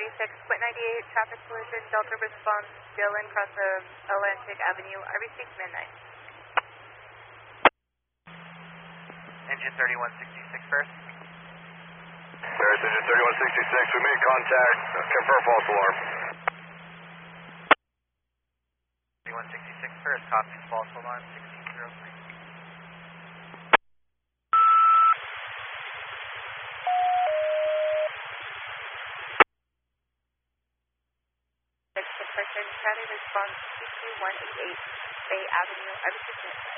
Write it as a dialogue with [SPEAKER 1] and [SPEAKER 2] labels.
[SPEAKER 1] 96.98, traffic collision, Delta response, Dylan, cross of Atlantic Avenue. I received midnight.
[SPEAKER 2] Engine 3166 first.
[SPEAKER 3] Paris engine 3166, we made contact, confirm false alarm.
[SPEAKER 2] 3166 first, copy false alarm 1603.
[SPEAKER 1] Person, County response 22188, Bay Avenue. I received midnight.